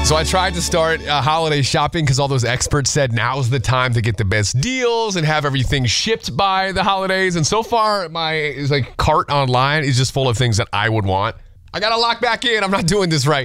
So I tried to start holiday shopping because all those experts said now's the time to get the best deals and have everything shipped by the holidays. And so far, my cart online is just full of things that I would want. I got to lock back in. I'm not doing this right.